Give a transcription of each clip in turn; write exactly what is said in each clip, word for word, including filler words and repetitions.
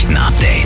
Nachrichten-Update.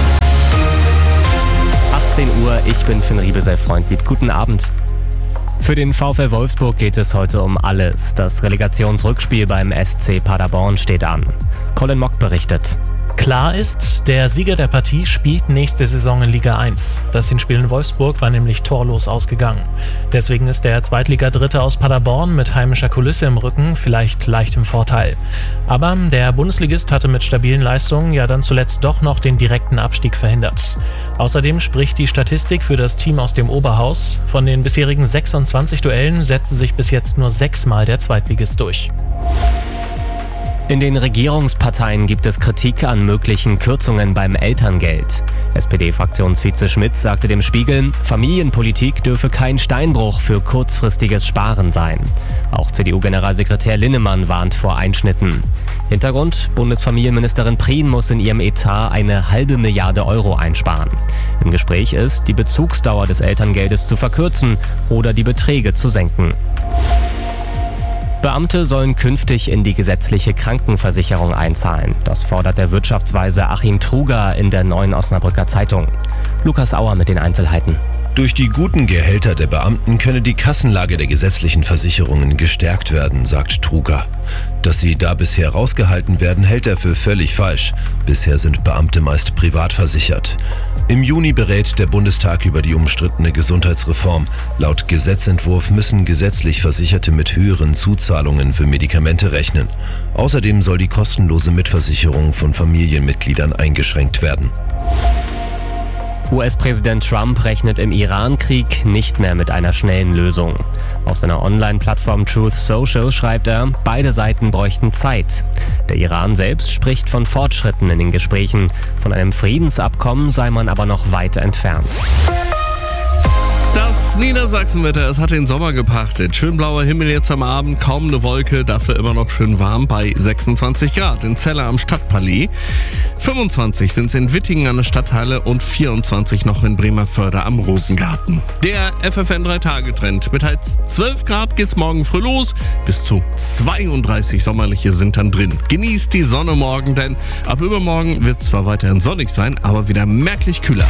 achtzehn Uhr, ich bin Finn Riebesell, Freund, lieb guten Abend. Für den VfL Wolfsburg geht es heute um alles. Das Relegationsrückspiel beim S C Paderborn steht an. Colin Mock berichtet. Klar ist, der Sieger der Partie spielt nächste Saison in Liga eins. Das Hinspiel in Wolfsburg war nämlich torlos ausgegangen. Deswegen ist der Zweitliga-Dritte aus Paderborn mit heimischer Kulisse im Rücken vielleicht leicht im Vorteil. Aber der Bundesligist hatte mit stabilen Leistungen ja dann zuletzt doch noch den direkten Abstieg verhindert. Außerdem spricht die Statistik für das Team aus dem Oberhaus. Von den bisherigen sechsundzwanzig Duellen setzte sich bis jetzt nur sechsmal der Zweitligist durch. In den Regierungsparteien gibt es Kritik an möglichen Kürzungen beim Elterngeld. S P D-Fraktionsvize Schmidt sagte dem Spiegel, Familienpolitik dürfe kein Steinbruch für kurzfristiges Sparen sein. Auch C D U-Generalsekretär Linnemann warnt vor Einschnitten. Hintergrund, Bundesfamilienministerin Prien muss in ihrem Etat eine halbe Milliarde Euro einsparen. Im Gespräch ist, die Bezugsdauer des Elterngeldes zu verkürzen oder die Beträge zu senken. Beamte sollen künftig in die gesetzliche Krankenversicherung einzahlen. Das fordert der Wirtschaftsweise Achim Truger in der Neuen Osnabrücker Zeitung. Lukas Auer mit den Einzelheiten. Durch die guten Gehälter der Beamten könne die Kassenlage der gesetzlichen Versicherungen gestärkt werden, sagt Truger. Dass sie da bisher rausgehalten werden, hält er für völlig falsch. Bisher sind Beamte meist privat versichert. Im Juni berät der Bundestag über die umstrittene Gesundheitsreform. Laut Gesetzentwurf müssen gesetzlich Versicherte mit höheren Zuzahlungen für Medikamente rechnen. Außerdem soll die kostenlose Mitversicherung von Familienmitgliedern eingeschränkt werden. U S-Präsident Trump rechnet im Iran-Krieg nicht mehr mit einer schnellen Lösung. Auf seiner Online-Plattform Truth Social schreibt er, beide Seiten bräuchten Zeit. Der Iran selbst spricht von Fortschritten in den Gesprächen. Von einem Friedensabkommen sei man aber noch weit entfernt. Das Niedersachsenwetter, es hat den Sommer gepachtet. Schön blauer Himmel jetzt am Abend, kaum eine Wolke, dafür immer noch schön warm bei sechsundzwanzig Grad in Celle am Stadtpalais. fünfundzwanzig sind es in Wittingen an der Stadthalle und vierundzwanzig noch in Bremerförde am Rosengarten. Der F F N drei Tage Trend. Mit halt zwölf Grad geht's morgen früh los. Bis zu zweiunddreißig sommerliche sind dann drin. Genießt die Sonne morgen, denn ab übermorgen wird es zwar weiterhin sonnig sein, aber wieder merklich kühler.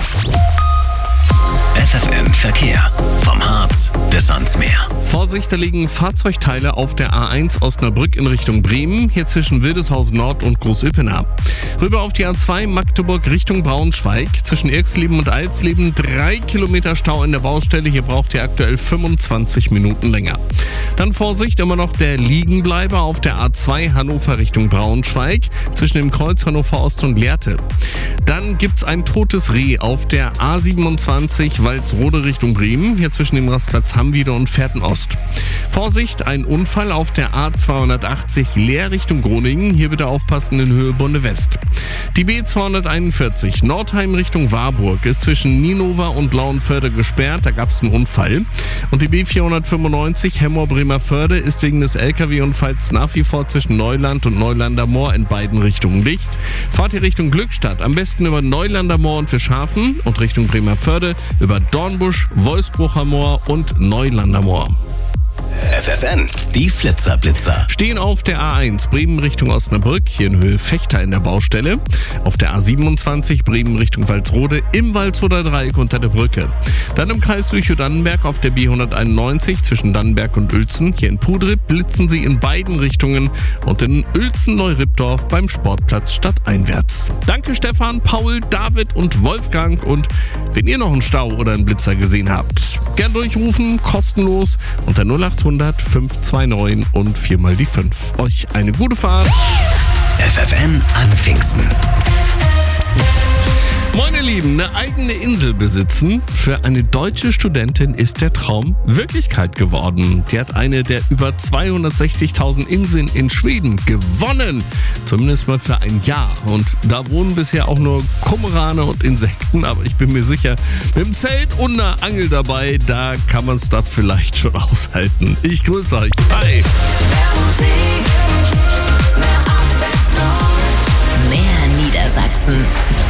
F F N Verkehr. Vom Harz bis ans Meer. Vorsicht, da liegen Fahrzeugteile auf der A eins Osnabrück in Richtung Bremen, hier zwischen Wildeshausen Nord und Großüppena. Rüber auf die A zwei Magdeburg Richtung Braunschweig, zwischen Irxleben und Alsleben drei Kilometer Stau in der Baustelle, hier braucht ihr aktuell fünfundzwanzig Minuten länger. Dann Vorsicht, immer noch der Liegenbleiber auf der A zwei Hannover Richtung Braunschweig, zwischen dem Kreuz Hannover Ost und Lehrte. Dann gibt's ein totes Reh auf der A siebenundzwanzig Walsrode Richtung Bremen, hier zwischen dem Rastplatz Hammwiede und Fährten-Ost. Vorsicht, ein Unfall auf der A zweihundertachtzig Leer Richtung Groningen, hier bitte aufpassen in Höhe Bunde West. Die B zweihunderteinundvierzig Nordheim Richtung Warburg ist zwischen Ninova und Lauenförde gesperrt, da gab es einen Unfall. Und die B vierhundertfünfundneunzig Hemmoor Bremerförde ist wegen des L K W-Unfalls nach wie vor zwischen Neuland und Neulander Moor in beiden Richtungen dicht. Fahrt ihr Richtung Glückstadt, am besten über Neulander Moor und Fischhafen und Richtung Bremerförde über Dornbusch, Wolfsbrucher Moor und Neulander Moor. F F N, die Flitzer-Blitzer. Stehen auf der A eins Bremen Richtung Osnabrück, hier in Höhe Vechta in der Baustelle. Auf der A siebenundzwanzig Bremen Richtung Walsrode im Walsroder Dreieck unter der Brücke. Dann im Kreis Lüchow-Dannenberg auf der B hunderteinundneunzig zwischen Dannenberg und Uelzen. Hier in Pudrip blitzen sie in beiden Richtungen und in Uelzen-Neuripdorf beim Sportplatz stadteinwärts. Danke Stefan, Paul, David und Wolfgang, und wenn ihr noch einen Stau oder einen Blitzer gesehen habt, gern durchrufen, kostenlos unter null acht hundert fünf zwei neun und viermal die fünf. Euch eine gute Fahrt. F F N an Pfingsten. Moin ihr Lieben, eine eigene Insel besitzen. Für eine deutsche Studentin ist der Traum Wirklichkeit geworden. Die hat eine der über zweihundertsechzigtausend Inseln in Schweden gewonnen. Zumindest mal für ein Jahr. Und da wohnen bisher auch nur Kormorane und Insekten. Aber ich bin mir sicher, mit dem Zelt und einer Angel dabei, da kann man es da vielleicht schon aushalten. Ich grüße euch. Hi. Mehr Musik, mehr Abwechslung. Mehr Niedersachsen.